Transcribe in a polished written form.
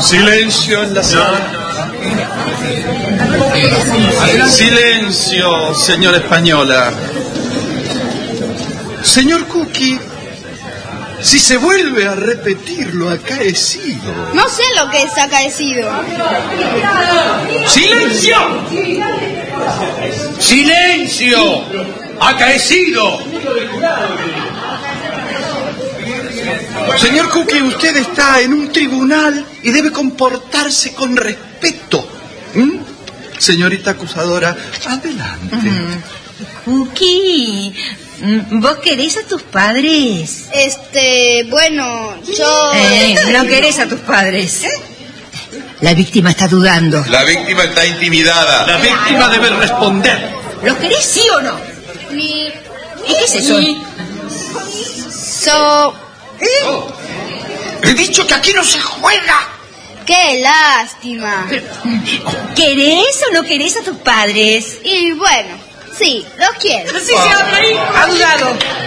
Silencio en la sala. Silencio, señora Española. Señor Cookie, si se vuelve a repetir lo acaecido... No sé lo que es acaecido. ¡Silencio! ¡Silencio! ¡Acaecido! Señor Cookie, usted está en un tribunal y debe comportarse con respeto. Señorita acusadora, adelante. Cookie, ¿vos querés a tus padres? Bueno, yo... No querés a tus padres. La víctima está dudando. La víctima está intimidada. La víctima debe responder. ¿Los querés sí o no? ¿Y qué es eso? He dicho que aquí no se juega. ¡Qué lástima! ¿Querés o no querés a tus padres? Y bueno, sí, los quiero. Sí, ha dudado.